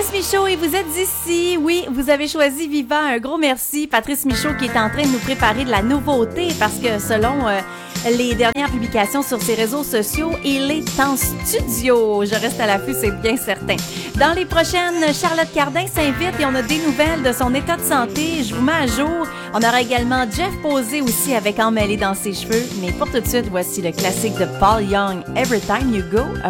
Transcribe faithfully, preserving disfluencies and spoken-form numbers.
Patrice Michaud et vous êtes ici. Oui, vous avez choisi Vivant. Un gros merci. Patrice Michaud qui est en train de nous préparer de la nouveauté parce que selon euh, les dernières publications sur ses réseaux sociaux, il est en studio. Je reste à l'affût, c'est bien certain. Dans les prochaines, Charlotte Cardin s'invite et on a des nouvelles de son état de santé. Je vous mets à jour. On aura également Jeff Posé aussi avec Emmêlé dans ses cheveux. Mais pour tout de suite, voici le classique de Paul Young, Every Time You Go